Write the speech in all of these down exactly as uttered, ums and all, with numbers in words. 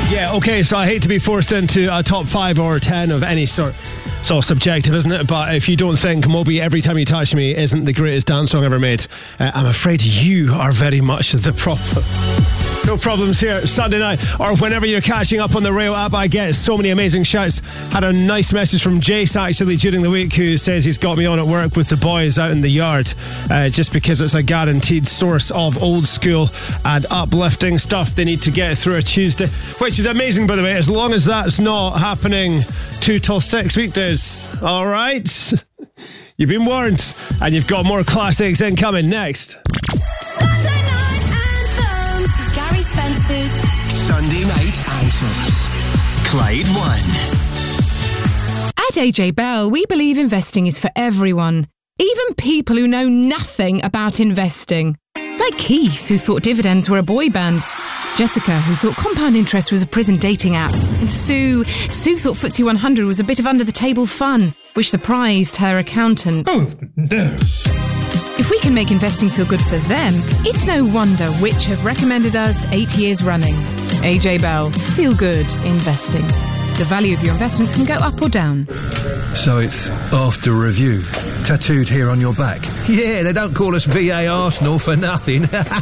Yeah, okay, so I hate to be forced into a top five or ten of any sort. It's all subjective, isn't it? But if you don't think Moby Every Time You Touch Me isn't the greatest dance song ever made, uh, I'm afraid you are very much the problem. No problems here. Sunday night, or whenever you're catching up on the Rail app, I get so many amazing shouts. Had a nice message from Jace actually during the week, who says he's got me on at work with the boys out in the yard, uh, just because it's a guaranteed source of old school and uplifting stuff they need to get through a Tuesday, which is amazing, by the way, as long as that's not happening two till six weekdays. All right? You've been warned, and you've got more classics incoming next. Sunday Night Anthems. Clyde One. At A J Bell, we believe investing is for everyone, even people who know nothing about investing. Like Keith, who thought dividends were a boy band. Jessica, who thought compound interest was a prison dating app. And Sue, Sue thought F T S E one hundred was a bit of under-the-table fun, which surprised her accountant. Oh, no. If we can make investing feel good for them, it's no wonder Which have recommended us eight years running. A J Bell, feel good investing. The value of your investments can go up or down. So it's after review, tattooed here on your back. Yeah, they don't call us V A Arsenal for nothing.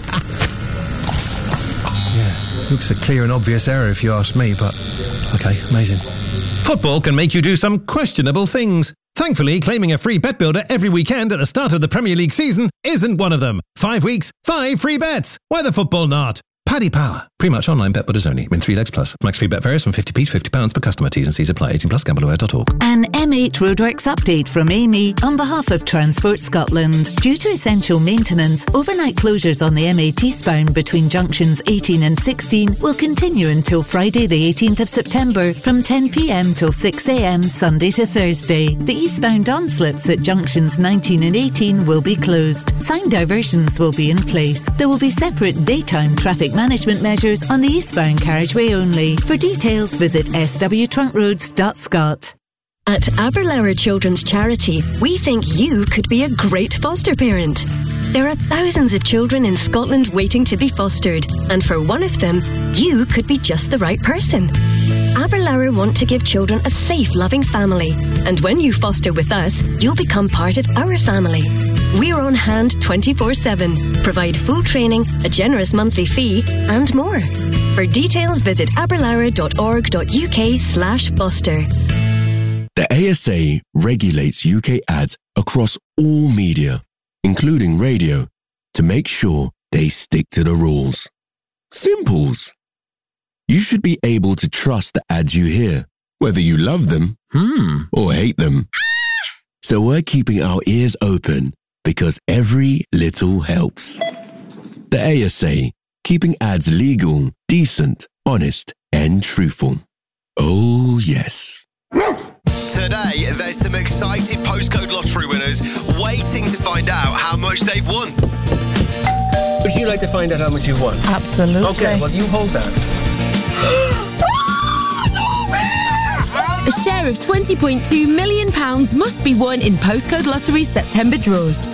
Yeah, looks a clear and obvious error if you ask me, but okay, amazing. Football can make you do some questionable things. Thankfully, claiming a free bet builder every weekend at the start of the Premier League season isn't one of them. Five weeks, five free bets. Why the football not? Paddy Power. Pre-match online bet builders only. Win three legs plus. Max free bet varies from fifty p to fifty pounds per customer. T's and C's apply. eighteen plus gamble aware dot org. An M eight Roadworks update from Amy on behalf of Transport Scotland. Due to essential maintenance, overnight closures on the M eight eastbound between junctions eighteen and sixteen will continue until Friday the eighteenth of September from ten p m till six a m Sunday to Thursday. The eastbound on-slips at junctions nineteen and eighteen will be closed. Sign diversions will be in place. There will be separate daytime traffic management measures on the eastbound carriageway only. For details, visit s w trunk roads dot scot. At Aberlour Children's Charity, we think you could be a great foster parent. There are thousands of children in Scotland waiting to be fostered, and for one of them, you could be just the right person. Aberlour want to give children a safe, loving family, and when you foster with us, you'll become part of our family. We're on hand twenty-four seven, provide full training, a generous monthly fee, and more. For details, visit aberlour dot org dot u k slash foster. The A S A regulates U K ads across all media, including radio, to make sure they stick to the rules. Simples. You should be able to trust the ads you hear, whether you love them hmm, or hate them. So we're keeping our ears open because every little helps. The A S A, keeping ads legal, decent, honest, and truthful. Oh, yes. Today, there's some excited postcode lottery winners waiting to find out how much they've won. Would you like to find out how much you've won? Absolutely. Okay, well, you hold that. A share of twenty point two million pounds must be won in postcode lottery September draws.